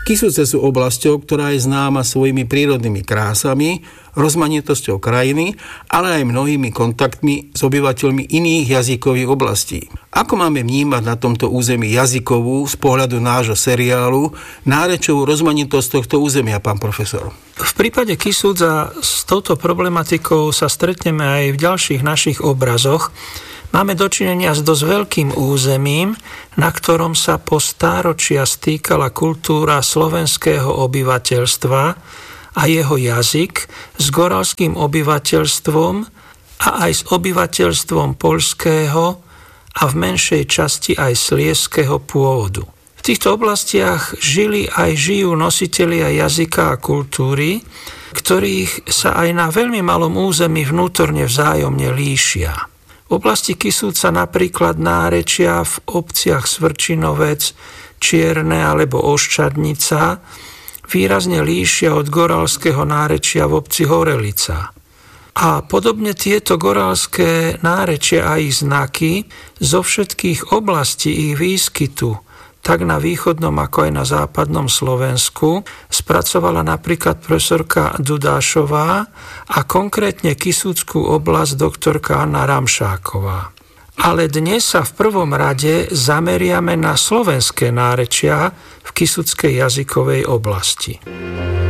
Kysuce sú oblasťou, ktorá je známa svojimi prírodnými krásami, rozmanitosťou krajiny, ale aj mnohými kontaktmi s obyvateľmi iných jazykových oblastí. Ako máme vnímať na tomto území jazykovú, z pohľadu nášho seriálu, nárečovú rozmanitosť tohto územia, pán profesor? V prípade Kisúca s touto problematikou sa stretneme aj v ďalších našich obrazoch. Máme dočinenia s dosť veľkým územím, na ktorom sa po stáročia stýkala kultúra slovenského obyvateľstva a jeho jazyk s goralským obyvateľstvom a aj s obyvateľstvom poľského a v menšej časti aj sliezského pôvodu. V týchto oblastiach žili aj žijú nositelia jazyka a kultúry, ktorých sa aj na veľmi malom území vnútorne vzájomne líšia. V oblasti Kisúca napríklad nárečia v obciach Svrčinovec, Čierne alebo Oščadnica výrazne líšia od goralského nárečia v obci Horelica. A podobne tieto goralské nárečia a ich znaky zo všetkých oblastí ich výskytu, tak na východnom ako aj na západnom Slovensku, spracovala napríklad profesorka Dudášová a konkrétne Kisúcku oblasť doktorka Anna Ramšáková. Ale dnes sa v prvom rade zameriame na slovenské nárečia v kisúckej jazykovej oblasti.